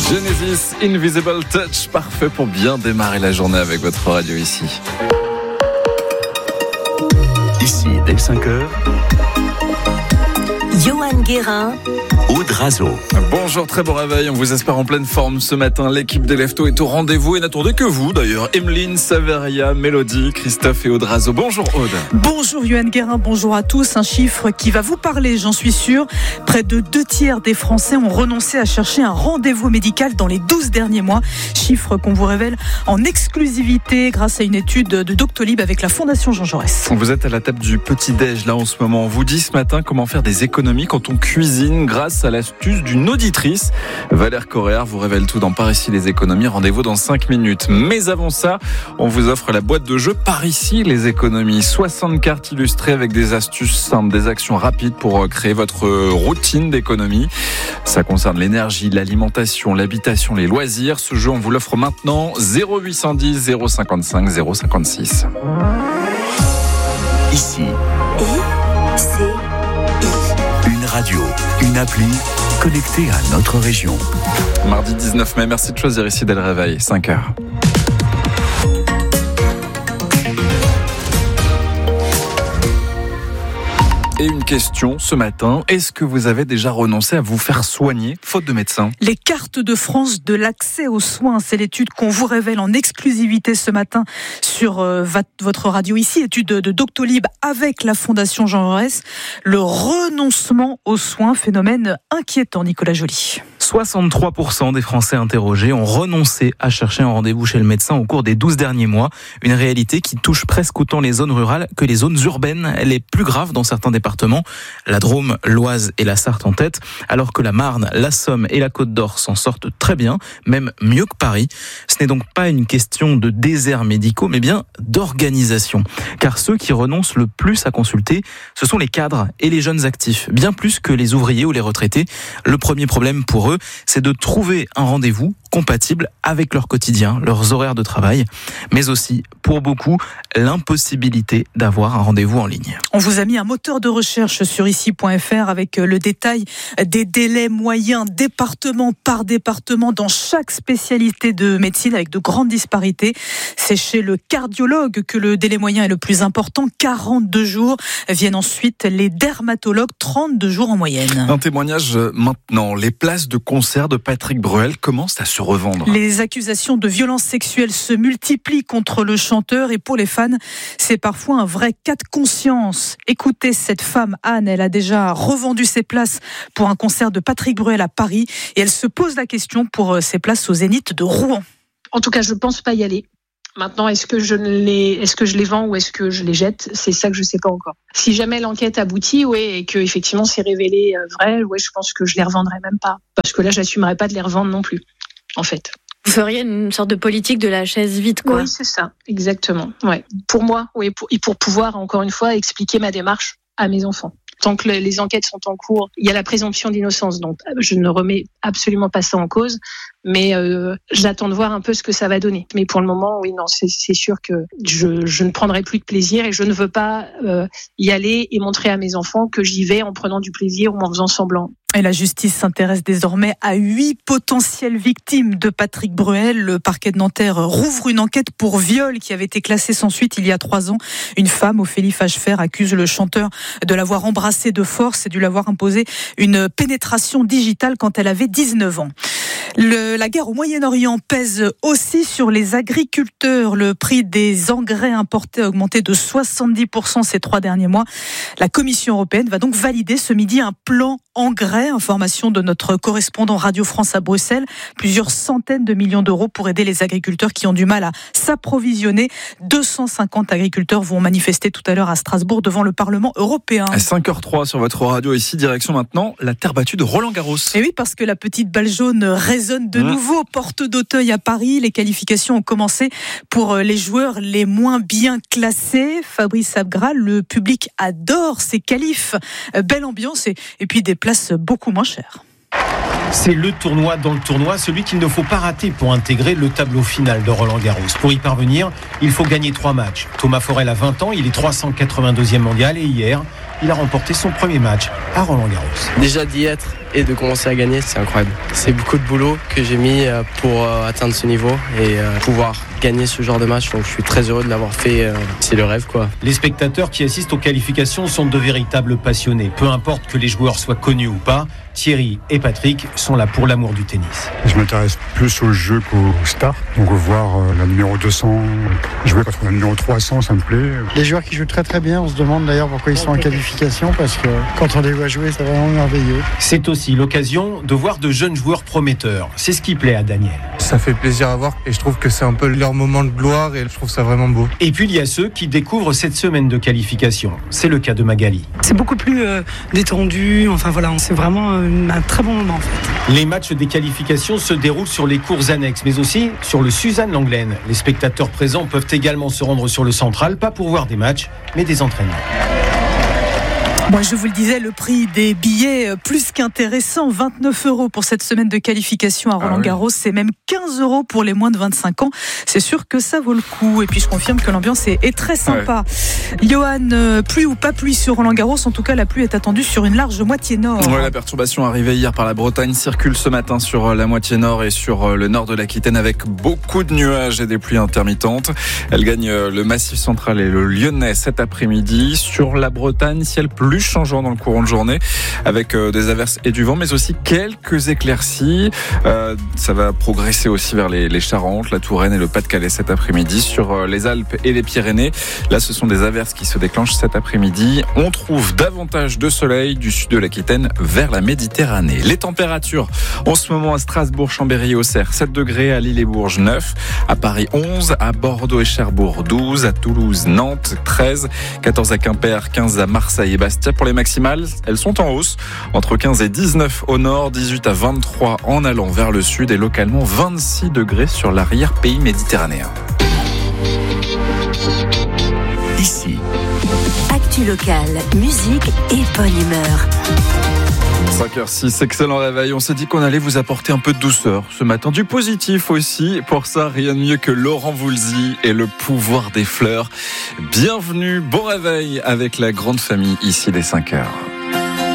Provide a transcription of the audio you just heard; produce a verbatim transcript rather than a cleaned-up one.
Genesis, Invisible Touch, parfait pour bien démarrer la journée avec votre radio ici. Ici, dès cinq heures, Johan Guérin, Aude Razo. Bonjour, très bon réveil, on vous espère en pleine forme ce matin. L'équipe des Leftos est au rendez-vous et n'attendez que vous d'ailleurs. Emeline, Saveria, Mélodie, Christophe et Aude Razo. Bonjour Aude. Bonjour Johan Guérin, bonjour à tous. Un chiffre qui va vous parler, j'en suis sûre. Près de deux tiers des Français ont renoncé à chercher un rendez-vous médical dans les douze derniers mois. Chiffre qu'on vous révèle en exclusivité grâce à une étude de Doctolib avec la Fondation Jean Jaurès. Vous êtes à la table du petit-déj là en ce moment. On vous dit ce matin comment faire des économies quand on cuisine grâce à l'astuce d'une auditrice. Valère Coréard vous révèle tout dans Par ici les économies. Rendez-vous dans cinq minutes. Mais avant ça, on vous offre la boîte de jeu Par ici les économies. soixante cartes illustrées avec des astuces simples, des actions rapides pour créer votre routine d'économie. Ça concerne l'énergie, l'alimentation, l'habitation, les loisirs. Ce jeu, on vous l'offre maintenant. zéro huit cent dix, zéro cinquante-cinq, zéro cinquante-six. Ici, I, C, I. une radio, une appli connectée à notre région. Mardi dix-neuf mai, merci de choisir ici dès le réveil, cinq heures. Et une question ce matin, est-ce que vous avez déjà renoncé à vous faire soigner, faute de médecin ? Les cartes de France de l'accès aux soins, c'est l'étude qu'on vous révèle en exclusivité ce matin sur euh, votre radio ici, étude de Doctolib avec la Fondation Jean Jaurès. Le renoncement aux soins, phénomène inquiétant, Nicolas Joly. soixante-trois pour cent des Français interrogés ont renoncé à chercher un rendez-vous chez le médecin au cours des douze derniers mois. Une réalité qui touche presque autant les zones rurales que les zones urbaines. Elle est plus grave dans certains départements, la Drôme, l'Oise et la Sarthe en tête, alors que la Marne, la Somme et la Côte d'Or s'en sortent très bien, même mieux que Paris. Ce n'est donc pas une question de déserts médicaux, mais bien d'organisation. Car ceux qui renoncent le plus à consulter, ce sont les cadres et les jeunes actifs, bien plus que les ouvriers ou les retraités. Le premier problème pour eux, c'est de trouver un rendez-vous compatible avec leur quotidien, leurs horaires de travail, mais aussi, pour beaucoup, l'impossibilité d'avoir un rendez-vous en ligne. On vous a mis un moteur de recherche sur ici point f r avec le détail des délais moyens département par département dans chaque spécialité de médecine avec de grandes disparités. C'est chez le cardiologue que le délai moyen est le plus important, quarante-deux jours. Viennent ensuite les dermatologues, trente-deux jours en moyenne. Un témoignage maintenant. Les places de concert de Patrick Bruel commencent à se revendre. Les accusations de violences sexuelles se multiplient contre le chanteur et pour les fans, c'est parfois un vrai cas de conscience. Écoutez cette femme, Anne, elle a déjà revendu ses places pour un concert de Patrick Bruel à Paris et elle se pose la question pour ses places au Zénith de Rouen. En tout cas, je ne pense pas y aller. Maintenant, est-ce que je les, est-ce que je les vends ou est-ce que je les jette ? C'est ça que je ne sais pas encore. Si jamais l'enquête aboutit, oui, et que effectivement c'est révélé vrai, ouais, je pense que je les revendrai même pas, parce que là, j'assumerai pas de les revendre non plus, en fait. Vous feriez une sorte de politique de la chaise vide, quoi. Oui, c'est ça, exactement. Ouais, pour moi, oui, pour, et pour pouvoir encore une fois expliquer ma démarche à mes enfants. Tant que les enquêtes sont en cours, il y a la présomption d'innocence, donc je ne remets absolument pas ça en cause, mais euh, j'attends de voir un peu ce que ça va donner. Mais pour le moment, oui, non, c'est, c'est sûr que je, je ne prendrai plus de plaisir et je ne veux pas euh, y aller et montrer à mes enfants que j'y vais en prenant du plaisir ou en faisant semblant. Et la justice s'intéresse désormais à huit potentielles victimes de Patrick Bruel. Le parquet de Nanterre rouvre une enquête pour viol qui avait été classée sans suite il y a trois ans. Une femme, Ophélie Fachefer, accuse le chanteur de l'avoir embrassé de force et de lui avoir imposé une pénétration digitale quand elle avait dix-neuf ans. Le, la guerre au Moyen-Orient pèse aussi sur les agriculteurs. Le prix des engrais importés a augmenté de soixante-dix pour cent ces trois derniers mois. La Commission européenne va donc valider ce midi un plan engrais. Information de notre correspondant Radio France à Bruxelles. Plusieurs centaines de millions d'euros pour aider les agriculteurs qui ont du mal à s'approvisionner. deux cent cinquante agriculteurs vont manifester tout à l'heure à Strasbourg devant le Parlement européen. À cinq heures trois sur votre radio ici, direction maintenant la terre battue de Roland-Garros. Et oui, parce que la petite balle jaune résonne de nouveau aux portes d'Auteuil à Paris. Les qualifications ont commencé pour les joueurs les moins bien classés. Fabrice Abgral, le public adore ces qualifs. Belle ambiance et, et puis des places beaucoup moins chères. C'est le tournoi dans le tournoi, celui qu'il ne faut pas rater pour intégrer le tableau final de Roland-Garros. Pour y parvenir, il faut gagner trois matchs. Thomas Forel a vingt ans, il est trois cent quatre-vingt-deuxième mondial et hier, il a remporté son premier match à Roland-Garros. Déjà d'y être et de commencer à gagner, c'est incroyable. C'est beaucoup de boulot que j'ai mis pour atteindre ce niveau et pouvoir gagner ce genre de match. Donc je suis très heureux de l'avoir fait. C'est le rêve, quoi. Les spectateurs qui assistent aux qualifications sont de véritables passionnés. Peu importe que les joueurs soient connus ou pas, Thierry et Patrick sont là pour l'amour du tennis. Je m'intéresse plus au jeu qu'aux stars. Donc voir euh, la numéro deux cents, jouer contre la numéro trois cents, ça me plaît. Les joueurs qui jouent très très bien, on se demande d'ailleurs pourquoi ils sont en qualification, parce que quand on les voit jouer, c'est vraiment merveilleux. C'est aussi l'occasion de voir de jeunes joueurs prometteurs. C'est ce qui plaît à Daniel. Ça fait plaisir à voir et je trouve que c'est un peu leur moment de gloire et je trouve ça vraiment beau. Et puis il y a ceux qui découvrent cette semaine de qualification. C'est le cas de Magali. C'est beaucoup plus euh, détendu, enfin voilà, c'est vraiment euh, un très bon moment en fait. Les matchs des qualifications se déroulent sur les cours annexes, mais aussi sur le Suzanne Lenglen. Les spectateurs présents peuvent également se rendre sur le central, pas pour voir des matchs, mais des entraînements. Moi, je vous le disais, le prix des billets plus qu'intéressant, vingt-neuf euros pour cette semaine de qualification à Roland-Garros, ah oui. C'est même quinze euros pour les moins de vingt-cinq ans. C'est sûr que ça vaut le coup. Et puis, je confirme que l'ambiance est, est très sympa. Ouais. Johan, pluie ou pas pluie sur Roland-Garros, en tout cas, la pluie est attendue sur une large moitié nord. Ouais, la perturbation arrivée hier par la Bretagne circule ce matin sur la moitié nord et sur le nord de l'Aquitaine avec beaucoup de nuages et des pluies intermittentes. Elle gagne le Massif central et le Lyonnais cet après-midi. Sur la Bretagne, ciel plus changeant dans le courant de journée avec euh, des averses et du vent, mais aussi quelques éclaircies. Euh, ça va progresser aussi vers les, les Charentes, la Touraine et le Pas-de-Calais cet après-midi. Sur euh, les Alpes et les Pyrénées, là ce sont des averses qui se déclenchent cet après-midi. On trouve davantage de soleil du sud de l'Aquitaine vers la Méditerranée. Les températures en ce moment à Strasbourg, Chambéry et Auxerre, sept degrés, à Lille et Bourges neuf, à Paris onze, à Bordeaux et Cherbourg douze, à Toulouse, Nantes treize, quatorze à Quimper, quinze à Marseille et Bastia. Pour les maximales, elles sont en hausse, entre quinze et dix-neuf au nord, dix-huit à vingt-trois en allant vers le sud et localement vingt-six degrés sur l'arrière-pays méditerranéen. Ici. Actu locale, musique et bonne humeur. cinq heures six, excellent réveil. On s'est dit qu'on allait vous apporter un peu de douceur ce matin, du positif aussi. Pour ça, rien de mieux que Laurent Voulzy et le pouvoir des fleurs. Bienvenue, bon réveil avec la grande famille ici des cinq heures.